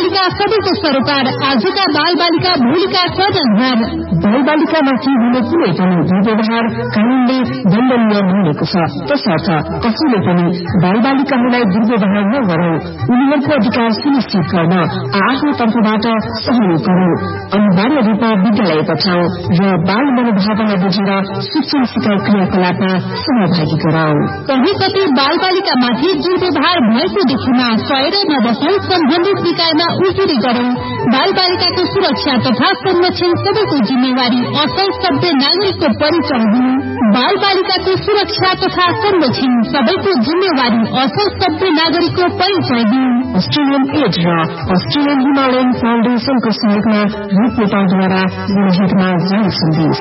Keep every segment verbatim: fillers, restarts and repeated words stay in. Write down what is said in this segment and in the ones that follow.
बालिका सबैको सरोकार, आजका बाल बालिका भोलिका सजनहार। बाल बालिकामाथि हुने कुनै पनि दुर्व्यवहार कानूनले दण्डनीय हुनेको छ। त्यसर्थ कसैले पनि बाल बालिकाहरूलाई दुर्व्यवहार नगरौं, उनीहरूको अधिकार सुनिश्चित गर्न आफ्नो तर्फबाट सहयोग गरौं, अनिवार्य रूपमा विद्यालय पठाऊ र बाल मनोभावना बुझेर शिक्षण सिकाइ क्रियाकलापमा सहभागी गराऊ। कहीँ कतै बाल बालिकामाथि दुर्व्यवहार भएको देखिमा सहेर नबसौं, सम्बन्धित निकायमा उजुरी गरौं। बाल बालिकाको सुरक्षा तथा संरक्षण सबैको जिम्मेवारी, असल सभ्य नागरिकको परिचय हुनु। बाल बालिकाको सुरक्षा तथा संरक्षण सबैको जिम्मेवारी, असल सभ्य नागरिकको परिचय दिनु। अस्ट्रेलियन एड र अस्ट्रेलियन हिमालयन फाउन्डेशनको सहयोगमा रूप नेपालद्वारा जनहितमा जारी सन्देश।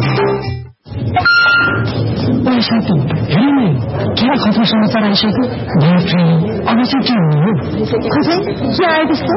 क्या खबर समाचार आइसक्यो? अब चाहिँ के हुने? खै के आयो त्यस्तो?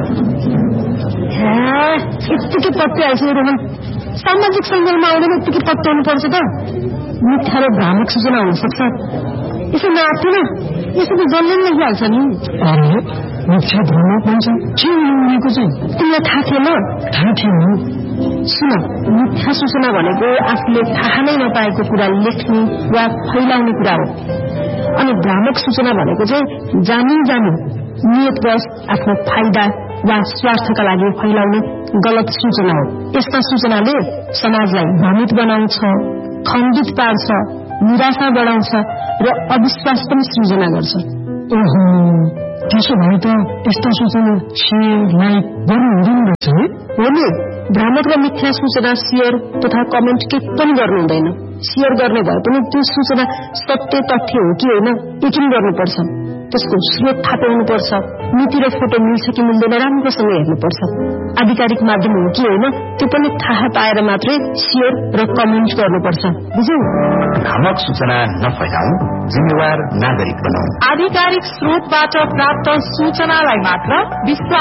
यत्तिकै पत्ती आइसक्यो रोहन। सामाजिक सञ्जालमा आउँदैन यत्तिकै पत्याउनु पर्छ त। मिथ्या र भ्रामक सूचना हुनसक्छ। यसो नआत्थेन, यसो त जसले नै लेखिहाल्छ नि। अरे मिथ्या भ्रामक भन्छ के उनीको चाहिँ? तिमीलाई थाहा थिएन? थाहा थिएन। सुन, मिथ्या सूचना भनेको आफूले थाहा नै नपाएको कुरा लेख्ने वा फैलाउने कुरा हो। अनि भ्रामक सूचना भनेको चाहिँ जानी जानी नियतवश आफ्नो फाइदा वा स्वार्थका लागि फैलाउने गलत सूचना हो। यस्ता सूचनाले समाजलाई भ्रमित बनाउँछ, खण्डित पार्छ, निराशा बढाउँछ र अविश्वास पनि सृजना गर्छ। ओहो, त्यसो भए त यस्ता सूचना शेयर लाइक गर्नु हुँदैन रहेछ है? हो नि, भ्रामक र मिथ्या सूचना शेयर तथा कमेन्ट के पनि गर्नु हुँदैन। शेयर गर्ने भए पनि त्यो सूचना सत्य तथ्य हो कि होइन यकिन गर्नुपर्छ। त्यसको स्रोत थाहा पाउनुपर्छ, नीति र फोटो मिल्छ कि मिल्दैन राम्रोसँग हेर्नुपर्छ। आधिकारिक माध्यम हो कि होइन त्यो पनि थाहा पाएर मात्रै शेयर र कमेन्ट गर्नुपर्छ। बुझ्यौ? भ्रामक सूचना नफैलाऊ, जिम्मेवार नागरिक बनाऊ। आधिकारिक स्रोतबाट प्राप्त सूचनालाई मात्र विश्वास